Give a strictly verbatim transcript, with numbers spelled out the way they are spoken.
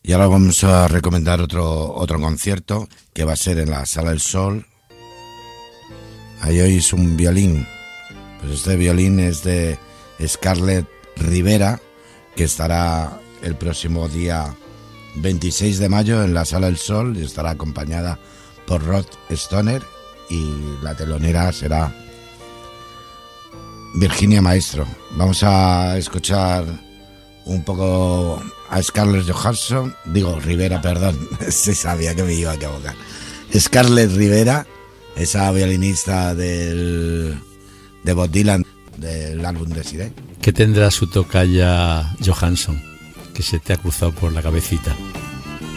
Y ahora vamos a recomendar otro otro concierto que va a ser en la Sala del Sol. Ahí oís un violín. Pues este violín es de Scarlett Rivera, que estará el próximo día veintiséis de mayo en la Sala del Sol y estará acompañada por Rod Stoner, y la telonera será Virginia Maestro. Vamos a escuchar un poco a Scarlett Johansson, digo Rivera, perdón, se sabía que me iba a equivocar. Scarlett Rivera, esa violinista del de Bob Dylan, del álbum de Side. ¿Qué tendrá su tocaya Johansson, que se te ha cruzado por la cabecita?